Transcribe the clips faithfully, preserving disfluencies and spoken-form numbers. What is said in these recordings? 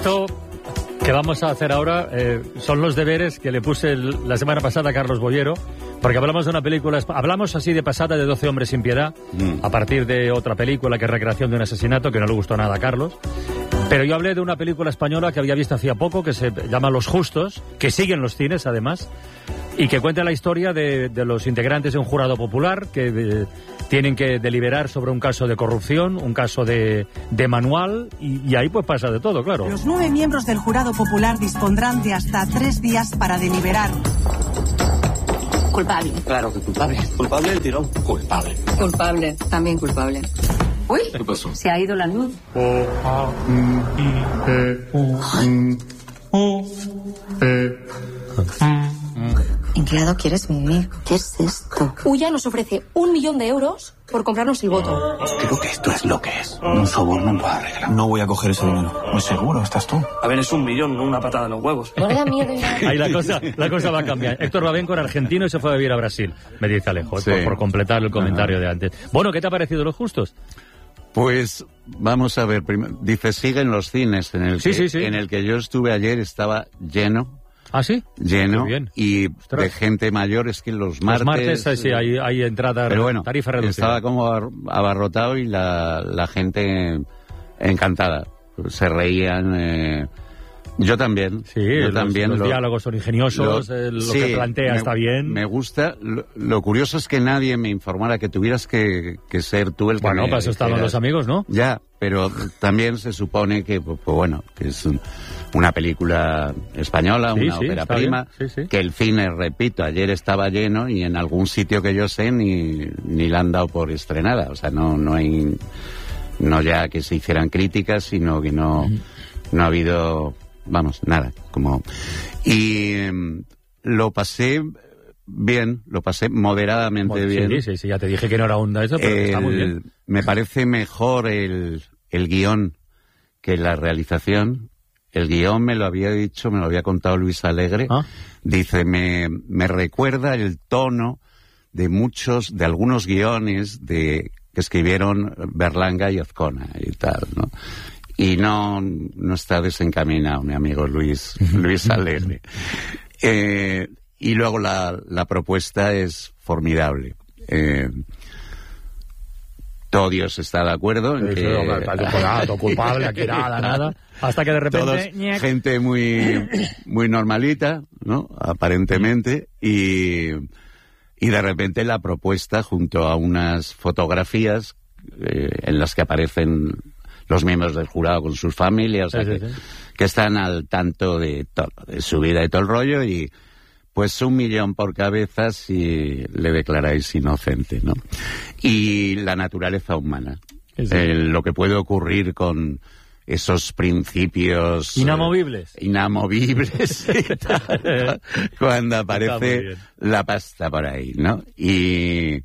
Esto que vamos a hacer ahora eh, son los deberes que le puse el, la semana pasada a Carlos Bollero, porque hablamos de una película, hablamos así de pasada de doce hombres sin piedad, mm. a partir de otra película que es recreación de un asesinato, que no le gustó nada a Carlos. Pero yo hablé de una película española que había visto hacía poco, que se llama Los Justos, que sigue en los cines además, y que cuenta la historia de, de los integrantes de un jurado popular que de, tienen que deliberar sobre un caso de corrupción, un caso de, de manual, y, y ahí pues pasa de todo, claro. Los nueve miembros del jurado popular dispondrán de hasta tres días para deliberar. Culpable. Claro que culpable. Culpable del tirón. Culpable. Culpable. También culpable. Uy, ¿qué pasó? Se ha ido la luz. ¿En qué lado quieres vivir? ¿Qué es esto? Uya nos ofrece un millón de euros por comprarnos el voto. Creo que esto es lo que es. Un soborno en toda regla. No voy a coger ese dinero. Muy seguro, estás tú. A ver, es un millón, no una patada en los huevos. No le da miedo. Ahí la cosa, la cosa va a cambiar. Héctor Babenco era argentino y se fue a vivir a Brasil, me dice Alejo, sí. por, por completar el comentario Ajá. de antes. Bueno, ¿qué te ha parecido Los Justos? Pues vamos a ver, dice siguen los cines, en el, sí, que, sí, sí. en el que yo estuve ayer estaba lleno. ¿Ah, sí? Lleno, bien. y Ostras. de gente mayor, es que los martes... Los martes, sí, hay, hay entrada, pero bueno, tarifa reducida. Estaba como abarrotado y la, la gente encantada. Se reían... Eh, yo también. Sí, yo los, también los lo, diálogos son ingeniosos, lo, eh, lo sí, que plantea me, está bien. Me gusta. Lo, lo curioso es que nadie me informara, que tuvieras que, que ser tú el que Bueno, me para eso estaban los amigos, ¿no? Ya, pero también se supone que, pues, bueno, que es un, una película española, sí, una sí, ópera prima, sí, sí. que el cine, repito, ayer estaba lleno y en algún sitio que yo sé ni, ni la han dado por estrenada. O sea, no, no hay... No ya que se hicieran críticas, sino que no, no ha habido... Vamos, nada, como... Y eh, lo pasé bien, lo pasé moderadamente bueno, bien. Sí, sí, sí, ya te dije que no era onda eso, pero el, está muy bien. Me parece mejor el, el guión que la realización. El guión me lo había dicho, me lo había contado Luis Alegre. ¿Ah? Dice, me, me recuerda el tono de muchos, de algunos guiones de que escribieron Berlanga y Azcona y tal, ¿no? Y no, no está desencaminado mi amigo Luis, Luis Alegre. Eh, y luego la, la propuesta es formidable. Eh, todo Dios está de acuerdo en sí, que... Sí, nada, culpable, aquí nada, nada. Hasta que de repente... Todos, gente muy, muy normalita, ¿no? Aparentemente. Y, y de repente la propuesta, junto a unas fotografías eh, en las que aparecen... los miembros del jurado con sus familias, sí, o sea, sí, que, sí. que están al tanto de todo, de su vida y todo el rollo, y pues un millón por cabeza si le declaráis inocente, ¿no? Y la naturaleza humana, sí, sí. Eh, lo que puede ocurrir con esos principios... Inamovibles. Eh, inamovibles, y tal, cuando aparece la pasta por ahí, ¿no? Y,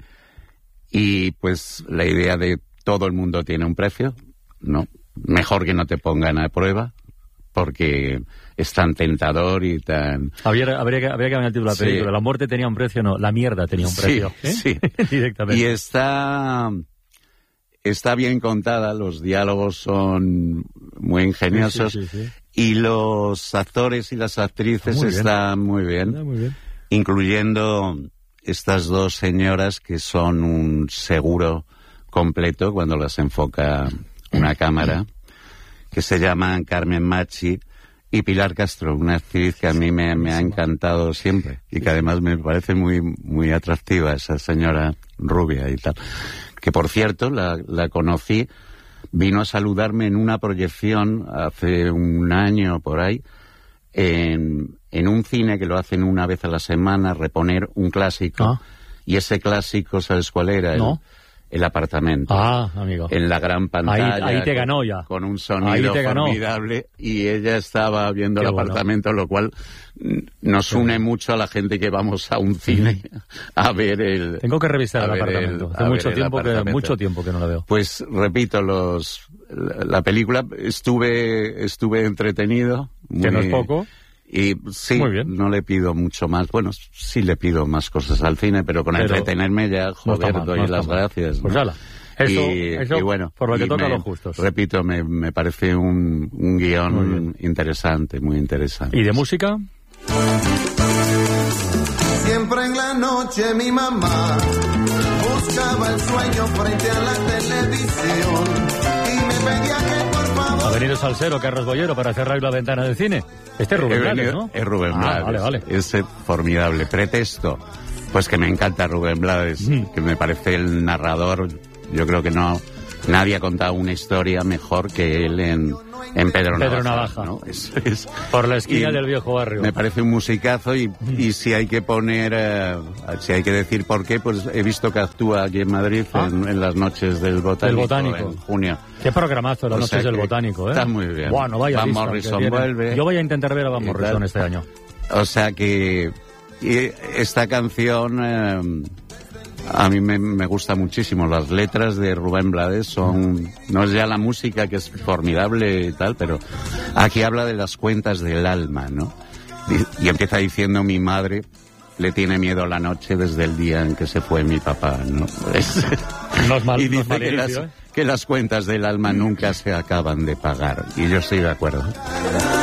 y pues la idea de todo el mundo tiene un precio, no, mejor que no te pongan a prueba, porque es tan tentador y tan... Habría, habría, que, habría que cambiar el título de la sí. película. La muerte tenía un precio, no, la mierda tenía un precio. Sí, ¿eh? sí. Directamente. Y está, está bien contada, los diálogos son muy ingeniosos, sí, sí, sí, sí. y los actores y las actrices muy están muy bien, está muy bien, incluyendo estas dos señoras que son un seguro completo cuando las enfoca una cámara, que se llaman Carmen Machi y Pilar Castro, una actriz que a mí me, me ha encantado siempre y que además me parece muy muy atractiva, esa señora rubia y tal. Que por cierto, la, la conocí, vino a saludarme en una proyección hace un año por ahí, en, en un cine que lo hacen una vez a la semana, reponer un clásico. Ah. Y ese clásico, ¿sabes cuál era? No. El, El apartamento. Ah, amigo. En la gran pantalla. Ahí, ahí te ganó ya. Con un sonido formidable. Y ella estaba viendo Qué el bueno. apartamento, lo cual nos Qué une bueno. mucho a la gente que vamos a un cine a ver el... Tengo que revisar el apartamento. El, Hace mucho tiempo, que, mucho tiempo que no lo veo. Pues, repito, los la película estuve estuve entretenido. Muy, que no es poco. Y sí, no le pido mucho más. Bueno, sí le pido más cosas al cine, pero con pero entretenerme ya, joder, mal, doy no las mal. gracias. Pues ¿no? ala. Eso, y, eso y bueno, por lo que toca me, a los justos. Repito, me, me parece un, un guión interesante, muy interesante. ¿Y de música? Siempre en la noche mi mamá buscaba el sueño frente a la televisión y me pedía que por favor... Ha venido Salsero, Carlos Boyero, para cerrar la ventana del cine. Este es Rubén Blades, ¿no? Es Rubén ah, Blades. Vale, vale. Es formidable. Pretexto, pues que me encanta Rubén Blades, mm. que me parece el narrador. Yo creo que no nadie ha contado una historia mejor que él en, en Pedro, Pedro Navaja. Navaja. ¿no? Es, es, Por la esquina del viejo barrio. Me parece un musicazo y, mm. y si hay que poner, uh, si hay que decir por qué, pues he visto que actúa aquí en Madrid ah. en, en las noches del Botánico, el Botánico. En junio. Qué programazo, las o noches del Botánico, ¿eh? Está muy bien. Bueno, vaya Van lista, Morrison vuelve. Yo voy a intentar ver a Van Morrison este año. O sea que y esta canción eh, a mí me, me gusta muchísimo. Las letras de Rubén Blades son, no es ya la música que es formidable y tal, pero aquí habla de las cuentas del alma, ¿no? Y, y empieza diciendo: mi madre le tiene miedo a la noche desde el día en que se fue mi papá, ¿no? Es, no es mal, y dice no es que, las, inicio, ¿eh? que las cuentas del alma nunca se acaban de pagar. Y yo estoy de acuerdo.